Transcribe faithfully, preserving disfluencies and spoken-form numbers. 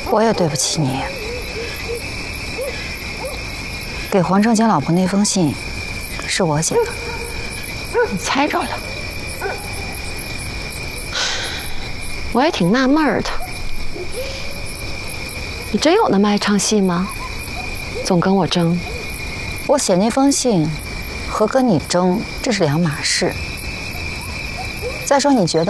我也对不起你。给黄正坚老婆那封信，是我写的。 你猜着了。我也挺纳闷儿的，你真有那么爱唱戏吗？总跟我争。 我写那封信，和跟你争，这是两码事。再说，你觉得？